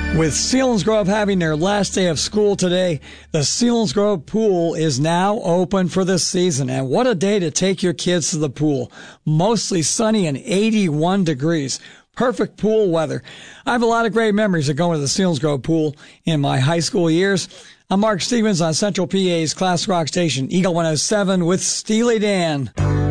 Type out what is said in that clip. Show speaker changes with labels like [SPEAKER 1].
[SPEAKER 1] With Selinsgrove having their last day of school today, the Selinsgrove pool is now open for the season. And what a day to take your kids to the pool. Mostly sunny and 81 degrees. Perfect pool weather. I have a lot of great memories of going to the Selinsgrove pool in my high school years. I'm Mark Stevens on Central PA's Class Rock Station, Eagle 107 with Steely Dan.